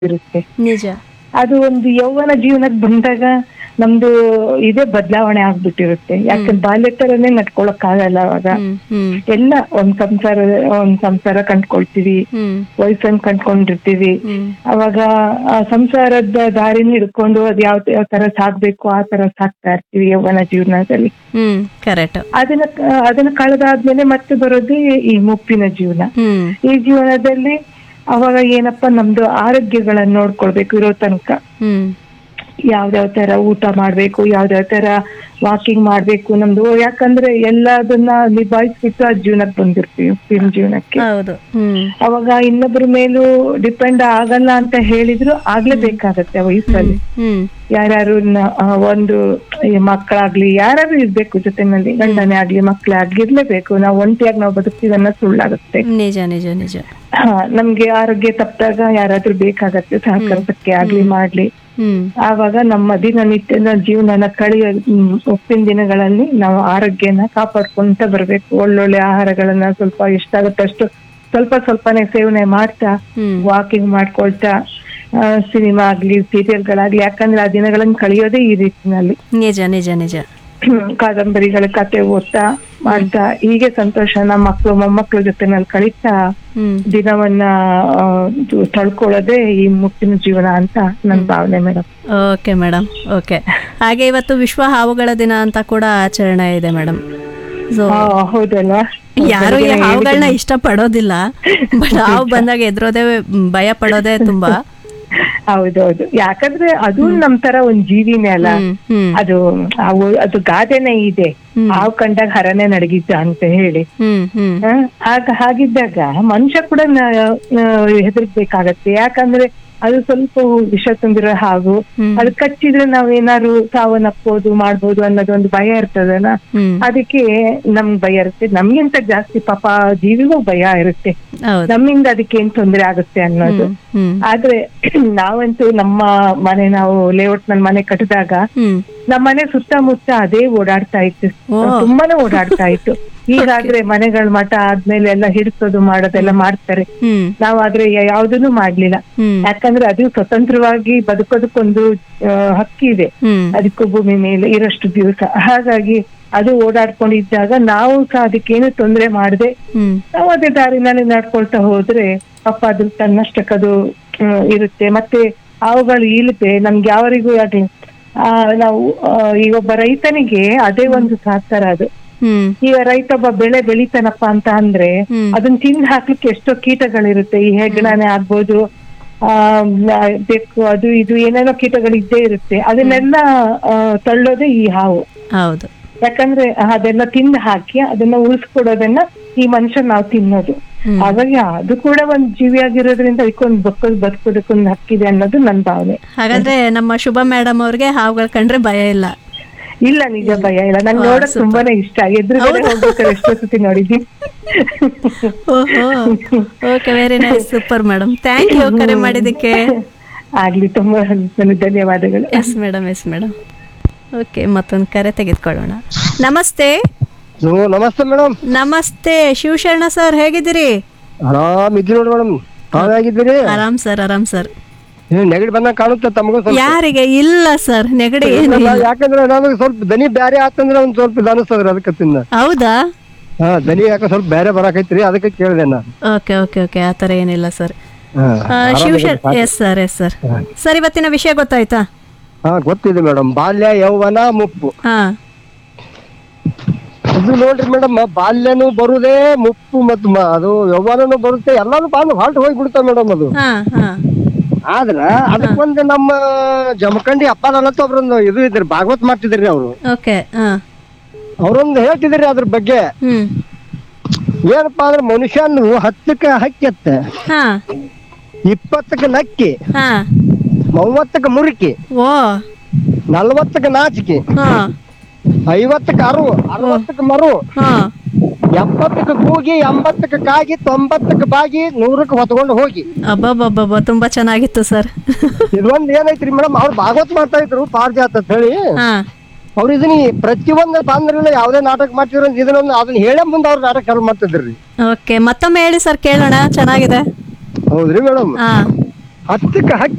ಇರುತ್ತೆ. ನಿಜ. ಅದು ಒಂದು ಯೌವನ ಜೀವನಕ್ಕೆ ಬಂದಾಗ ನಮ್ದು ಇದೇ ಬದಲಾವಣೆ ಆಗ್ಬಿಟ್ಟಿರುತ್ತೆ. ಯಾಕಂದ್ರೆ ಬಾಲ್ಯ ತರನೇ ನಡ್ಕೊಳಕ್ ಆಗಲ್ಲ ಅವಾಗ. ಎಲ್ಲ ಒಂದ್ ಸಂಸಾರ ಕಂಡ್ಕೊಳ್ತೀವಿ, ವಯಸ್ಸನ್ನ ಕಂಡ್ಕೊಂಡಿರ್ತೀವಿ. ಅವಾಗ ಆ ಸಂಸಾರದ ದಾರಿನ ಹಿಡ್ಕೊಂಡು ಅದ್ ಯಾವ ತರ ಸಾಗ್ಬೇಕು ಆ ತರ ಸಾಕ್ತಾ ಇರ್ತೀವಿ ಯೌವನ ಜೀವನದಲ್ಲಿ. ಕರೆಕ್ಟ್. ಅದನ್ನ ಕಳೆದಾದ್ಮೇಲೆ ಮತ್ತೆ ಬರೋದೇ ಈ ಮುಪ್ಪಿನ ಜೀವನ. ಈ ಜೀವನದಲ್ಲಿ ಅವಾಗ ಏನಪ್ಪಾ ನಮ್ದು ಆರೋಗ್ಯಗಳನ್ನ ನೋಡ್ಕೊಳ್ಬೇಕು ಇರೋ ತನಕ. ಯಾವ್ಯಾವ ತರ ಊಟ ಮಾಡ್ಬೇಕು, ಯಾವ್ಯಾವ ತರ ವಾಕಿಂಗ್ ಮಾಡ್ಬೇಕು ನಮ್ದು. ಯಾಕಂದ್ರೆ ಎಲ್ಲದನ್ನ ನಿಭಾಯಿಸ್ಬಿಟ್ಟು ಆ ಜೀವನಕ್ಕೆ ಬಂದಿರ್ತೀವಿ ಜೀವನಕ್ಕೆ. ಅವಾಗ ಇನ್ನೊಬ್ಬರ ಮೇಲೂ ಡಿಪೆಂಡ್ ಆಗಲ್ಲ ಅಂತ ಹೇಳಿದ್ರು ಆಗ್ಲೇಬೇಕಾಗತ್ತೆ ಆ ವಯಸ್ಸಲ್ಲಿ. ಯಾರ್ಯಾರು ಒಂದು ಮಕ್ಕಳಾಗ್ಲಿ ಯಾರು ಇರ್ಬೇಕು ಜೊತೆನಲ್ಲಿ, ಗಂಡನೇ ಆಗ್ಲಿ ಮಕ್ಕಳೇ ಆಗ್ಲಿ ಇರ್ಲೇಬೇಕು. ನಾವು ಒಂಟಿಯಾಗಿ ನಾವು ಬದುಕ್ತೀವಿ ಅನ್ನೋ ಸುಳ್ಳಾಗುತ್ತೆ. ನಿಜ ನಿಜ ನಿಜ. ನಮ್ಗೆ ಆರೋಗ್ಯ ತಪ್ಪಿದಾಗ ಯಾರಾದ್ರೂ ಬೇಕಾಗತ್ತೆ ಸಹಕರಿಸಕ್ಕೆ ಆಗ್ಲಿ ಮಾಡ್ಲಿ. ಆವಾಗ ನಮ್ಮ ದಿನನಿತ್ಯದ ಜೀವನನ ಕಳೆಯೋ ಉಪ್ಪಿನ ದಿನಗಳಲ್ಲಿ ನಾವು ಆರೋಗ್ಯನ ಕಾಪಾಡ್ಕೊಂತ ಬರ್ಬೇಕು. ಒಳ್ಳೊಳ್ಳೆ ಆಹಾರಗಳನ್ನ ಸ್ವಲ್ಪ ಎಷ್ಟಾಗುತ್ತೆ ಅಷ್ಟು ಸ್ವಲ್ಪನೇ ಸೇವನೆ ಮಾಡ್ತಾ, ವಾಕಿಂಗ್ ಮಾಡ್ಕೊಳ್ತಾ, ಸಿನಿಮಾ ಆಗ್ಲಿ ಸೀರಿಯಲ್ಗಳಾಗ್ಲಿ, ಯಾಕಂದ್ರೆ ಆ ದಿನಗಳನ್ನ ಕಳೆಯೋದೇ ಈ ರೀತಿನಲ್ಲಿ. ನಿಜ ನಿಜ ನಿಜ. ಕಾದಂಬರಿಗಳ ಕತೆ ಓದ್ತಾ ಮಾಡ್ತಾ ಹೀಗೆ ಸಂತೋಷನ ಮಕ್ಕಳು ಮೊಮ್ಮಕ್ಕಳ ಜೊತೆನಲ್ಲಿ ಕಳೀತಾ ದಿನವನ್ನ ತಳ್ಕೊಳ್ಳೋದೇ ಈ ಮುಪ್ಪಿನ ಜೀವನ ಅಂತ ನನ್ನ ಭಾವನೆ ಮೇಡಮ್. Okay madam, okay. ಹಾಗೆ ಇವತ್ತು ವಿಶ್ವ ಹಾವುಗಳ ದಿನ ಅಂತ ಕೂಡ ಆಚರಣೆ ಇದೆ ಮೇಡಮ್. ಹೌದಲ್ವಾ? ಯಾರು ಈ ಹಾವುಗಳನ್ನ ಇಷ್ಟ ಪಡೋದಿಲ್ಲ, ಬಟ್ ಹಾವು ಬಂದಾಗ ಎದುರೋದೇ ಭಯ ಪಡೋದೇ ತುಂಬಾ. ಹೌದೌದು, ಯಾಕಂದ್ರೆ ಅದು ನಮ್ ತರ ಒಂದ್ ಜೀವಿನೇ ಅಲ್ಲ. ಅದು ಗಾದೆನೇ ಇದೆ, ಹಾವು ಕಂಡಾಗ ಹರನೇ ನಡಗಿದ್ದ ಅಂತ ಹೇಳಿ. ಹಾಗಿದ್ದಾಗ ಮನುಷ್ಯ ಕೂಡ ಹೆದರ್ಬೇಕಾಗತ್ತೆ. ಯಾಕಂದ್ರೆ ಅದು ಸ್ವಲ್ಪ ವಿಷ ತುಂಬಿರೋ ಹಾವು, ಅದು ಕಚ್ಚಿದ್ರೆ ನಾವ್ ಏನಾದ್ರು ಸಾವನ್ನಪ್ಪೋದು ಮಾಡ್ಬೋದು ಅನ್ನೋದೊಂದು ಭಯ ಇರ್ತದಲ್ಲ. ಅದಕ್ಕೆ ನಮ್ಗ್ ಭಯ ಇರುತ್ತೆ. ನಮ್ಗಿಂತ ಜಾಸ್ತಿ ಪಾಪ ಜೀವಿಗೂ ಭಯ ಇರುತ್ತೆ, ನಮ್ಮಿಂದ ಅದಕ್ಕೆ ಏನ್ ತೊಂದ್ರೆ ಆಗುತ್ತೆ ಅನ್ನೋದು. ಆದ್ರೆ ನಾವಂತೂ ನಮ್ಮ ಮನೆ, ನಾವು ಲೇಔಟ್ ನಲ್ಲಿ ಮನೆ ಕಟ್ಟಿದಾಗ ನಮ್ಮ ಮನೆ ಸುತ್ತಮುತ್ತ ಅದೇ ಓಡಾಡ್ತಾ ಇತ್ತು, ತುಂಬಾನೇ ಓಡಾಡ್ತಾ ಇತ್ತು. ಹೀಗಾದ್ರೆ ಮನೆಗಳ ಮಠ ಆದ್ಮೇಲೆ ಎಲ್ಲ ಹಿಡಿಸೋದು ಮಾಡೋದೆಲ್ಲ ಮಾಡ್ತಾರೆ. ನಾವಾದ್ರೆ ಯಾವ್ದನ್ನು ಮಾಡ್ಲಿಲ್ಲ. ಯಾಕಂದ್ರೆ ಅದು ಸ್ವತಂತ್ರವಾಗಿ ಬದುಕೋದಕ್ಕೊಂದು ಹಕ್ಕಿ ಇದೆ ಅದಕ್ಕೂ ಭೂಮಿ ಮೇಲೆ ಇರೋಷ್ಟು ದಿವಸ. ಹಾಗಾಗಿ ಅದು ಓಡಾಡ್ಕೊಂಡಿದ್ದಾಗ ನಾವು ಸಹ ಅದಕ್ಕೇನು ತೊಂದ್ರೆ ಮಾಡದೆ ನಾವು ಅದೇ ದಾರಿನಲ್ಲಿ ನಡ್ಕೊಳ್ತಾ ಹೋದ್ರೆ ಪಾಪ ಅದು ತನ್ನಷ್ಟಕ್ಕದು ಇರುತ್ತೆ. ಮತ್ತೆ ಅವುಗಳು ಇಲ್ಲದೆ ನಮ್ಗೆ ಯಾವರಿಗೂ ಅದೇ ನಾವು ಈಗ ಒಬ್ಬ ರೈತನಿಗೆ ಅದೇ ಒಂದು ಸಹಕಾರ. ಅದು ಈಗ ರೈತ ಒಬ್ಬ ಬೆಳೆ ಬೆಳಿತಾನಪ್ಪ ಅಂತ ಅಂದ್ರೆ ಅದನ್ನ ತಿಂದು ಹಾಕ್ಲಿಕ್ಕೆ ಎಷ್ಟೋ ಕೀಟಗಳಿರುತ್ತೆ. ಈ ಹೆಗ್ಗಣನೆ ಆಗ್ಬೋದು, ಬೆಕ್ಕು, ಅದು ಇದು ಏನೇನೋ ಕೀಟಗಳು ಇದ್ದೇ ಇರುತ್ತೆ. ಅದನ್ನೆಲ್ಲ ತಳ್ಳೋದೇ ಈ ಹಾವು. ಹೌದು. ಯಾಕಂದ್ರೆ ಅದೆಲ್ಲ ತಿಂದು ಹಾಕಿ ಅದನ್ನ ಉಳಿಸ್ಕೊಡೋದನ್ನ ಈ ಮನುಷ್ಯ ನಾವು ತಿನ್ನೋದು. ಹಾಗಾಗಿ ಅದು ಕೂಡ ಒಂದ್ ಜೀವಿಯಾಗಿರೋದ್ರಿಂದ ಅದಕ್ಕೊಂದು ಬದುಕೋದಕ್ಕೊಂದು ಹಕ್ಕಿದೆ ಅನ್ನೋದು ನನ್ನ ಭಾವನೆ. ಹಾಗಾದ್ರೆ ನಮ್ಮ ಶುಭ ಮೇಡಮ್ ಅವ್ರಿಗೆ ಹಾವುಗಳು ಕಂಡ್ರೆ ಭಯ ಇಲ್ಲ? ಇಲ್ಲ, ನಿಜ ಭಯ ಇಲ್ಲ. ನಂಗೆ ನೋಡಕ್ ತುಂಬಾನೇ ಇಷ್ಟ. ಎದುರುಗಡೆ ಹೋಗ್ಬೇಕಾದ್ರೆ ಎಷ್ಟೋ ಸತಿ ನೋಡಿದ್ದೀನಿ. Okay, very nice, super madam. Thank you ಕರೆ ಮಾಡಿದ್ದಕ್ಕೆ. ಆಗ್ಲಿ, ತುಂಬಾ ಧನ್ಯವಾದಗಳು. Yes madam, yes madam. Okay, ಮತ್ತೊಂದು ಕರೆ ತೆಗೆದುಕೊಳ್ಳೋಣ. ನಮಸ್ತೆ. ನಮಸ್ತೆ ಮೇಡಮ್. ನಮಸ್ತೆ ಶಿವಶರಣ ಸರ್, ಹೇಗಿದ್ದೀರಿ? ಆರಾಮಿದ್ದೀರಿ ನೋಡಿ ಮೇಡಮ್, ಹೇಗಿದ್ದೀರಿ? ಆರಾಮ್ ಸರ್, ಆರಾಮ್ ಸರ್. ನೆಗಡಿ ಬಂದಾಗ ಕಾಣುತ್ತೆ ತಮಗೂ? ಯಾರಿಗೆ ಇಲ್ಲ ಸರ್ ನೆಗಡಿ? ಯಾಕಂದ್ರೆ ನಮಗೆ ಸ್ವಲ್ಪ ದನಿ ಬ್ಯಾರೆ ಆತಂದ್ರೆ ಒಂದ್ ಸ್ವಲ್ಪ ಅನಿಸ್ತದ್ರಿ, ಅದಕ್ಕೆ ತಿನ್ನ. ಹೌದಾ? ದನಿ ಯಾಕೆ ಸ್ವಲ್ಪ ಬೇರೆ ಬರಾಕೈತ್ರಿ, ಅದಕ್ಕೆ ಕೇಳಿದೆ ನಾನು. ಓಕೆ ಓಕೆ ಓಕೆ, ಆತರ ಏನಿಲ್ಲ sir. Shivasharana, yes sir, yes sir. Sir, ಇವತ್ತಿನ ವಿಷಯ ಗೊತ್ತಾಯ್ತಾ? ಗೊತ್ತಿದೆ ಮೇಡಮ್. ಬಾಲ್ಯ, ಯೌವನ, ಮುಪ್ಪು. ಇದು ನೋಡ್ರಿ ಮೇಡಮ್, ಬಾಲ್ಯನು ಬರುದೇ, ಮುಪ್ಪು ಮತ್ತು ಅದು ಯೌವನನು ಬರುತ್ತೆ, ಎಲ್ಲಾನು ಹಾಲ್ಟ್ ಹೋಗಿ ಬಿಡ್ತಾವ ಮೇಡಮ್. ಅದು ಆದ್ರ ಅದಕ್ಕೊಂದು ನಮ್ಮ ಜಮಖಂಡಿ ಅಪ್ಪಾನಂತ ಒಬ್ರೊಂದು ಇದು ಇದ್ರಿ, ಭಾಗವತ್ ಮಾಡ್ತಿದ್ರಿ ಅವ್ರು. ಅವ್ರೊಂದು ಹೇಳ್ತಿದ್ರಿ ಅದ್ರ ಬಗ್ಗೆ. ಏನಪ್ಪಾ ಅಂದ್ರೆ ಮನುಷ್ಯನು 10ಕ್ಕೆ ಹಕ್ಕೆತ್ತ, 20ಕ್ಕೆ ನಕ್ಕಿ, 30ಕ್ಕೆ ಮುರುಕಿ, 40ಕ್ಕೆ ನಾಚಿಕೆ, 50ಕ್ಕೆ ಅರು, 60ಕ್ಕೆ ಮರು, 70ಕ್ಕೆ ಕೂಗಿ, 80ಕ್ಕೆ ಕಾಗಿ, 90ಕ್ಕೆ ಬಾಗಿ, 100ಕ್ಕೆ ಹೊತ್ಕೊಂಡು ಹೋಗಿ. ಅಬ್ಬಬ್ಬಬ್ಬ, ತುಂಬಾ ಚೆನ್ನಾಗಿತ್ತು ಸರ್. ಇದೊಂದ್ ಏನೈತ್ರಿ ಮೇಡಮ್, ಅವ್ರು ಭಾಗವತ್ ಮಾಡ್ತಾ ಇದ್ರು ಪಾರ್ಜಾತ ಅಂತ ಹೇಳಿ. ಅವ್ರು ಇದನ್ನ ಪ್ರತಿಯೊಂದು ಬಂದ್ರಲ್ಲ ಯಾವ್ದೇ ನಾಟಕ ಮಾಡ್ತಿದ್ರು ಇದನ್ನೊಂದು ಅದನ್ನ ಹೇಳೇ ಮುಂದೆ ಅವ್ರು ನಾಟಕ ಚಾಲು ಮಾಡ್ತಿದ್ರಿ. ಓಕೆ, ಮತ್ತೊಮ್ಮೆ ಹೇಳಿ ಸರ್, ಕೇಳೋಣ. ಚೆನ್ನಾಗಿದೆ. ಹೌದ್ರಿ ಮೇಡಮ್. 10ಕ್ಕೆ ಹಕ್ಕಿ